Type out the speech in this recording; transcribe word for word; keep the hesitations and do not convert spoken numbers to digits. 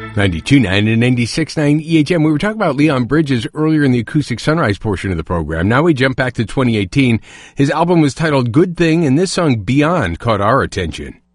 ninety-two point nine and ninety-six point nine E H M. We were talking about Leon Bridges earlier in the Acoustic Sunrise portion of the program. Now we jump back to twenty eighteen. His album was titled Good Thing, and this song, Beyond, caught our attention.